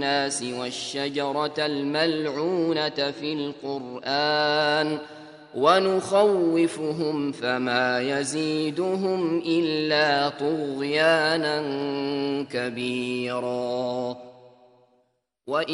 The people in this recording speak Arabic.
الناس والشجرة الملعونة في القرآن ونخوفهم فما يزيدهم إلا طغيانا كبيرا.